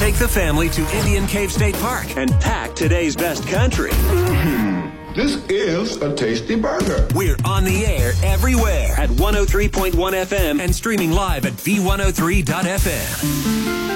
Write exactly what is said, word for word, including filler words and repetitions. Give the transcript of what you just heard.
Take the family to Indian Cave State Park and pack today's best country. Mm-hmm. This is a tasty burger. We're on the air everywhere at one oh three point one F M and streaming live at V one oh three dot F M.